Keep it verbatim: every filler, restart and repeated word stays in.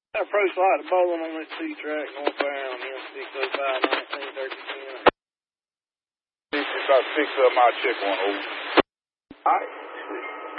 I approached a lot of bowling on this C-track northbound, M six oh five, nineteen thirty-ten. About six of them, I'll check one over. All right.